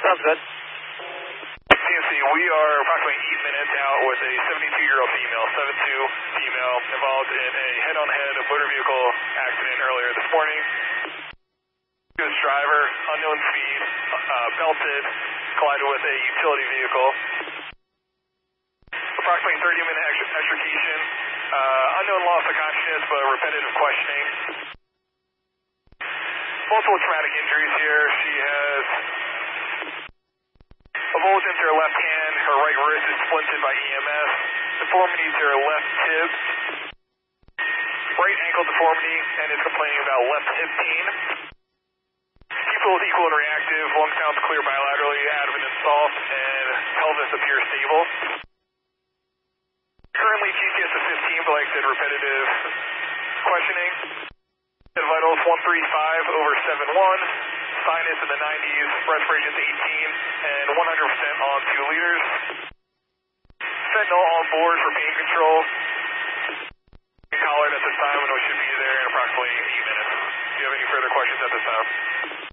Sounds good. CNC, we are approximately 8 minutes out with a 72-year-old female, 7'2" female, involved in a head-on-head motor vehicle accident earlier this morning. This driver, unknown speed, belted, collided with a utility vehicle. Approximately 30-minute extrication, unknown loss of consciousness, but repetitive questioning. Multiple traumatic injuries here. She has a bullet into her left hand, her right wrist is splinted by EMS, deformity to her left hip, right ankle deformity, and is complaining about left hip pain. Pupil is equal and reactive, lung sounds clear bilaterally, abdomen is soft, and pelvis appears stable. Currently GTS is 15, but like I said, repetitive questioning. Vitals 135/71, sinus in the 90s, respiration's 18, and 100% on 2 liters. Fentanyl on board for pain control. Collared at this time, and we should be there in approximately 8 minutes. Do you have any further questions at this time?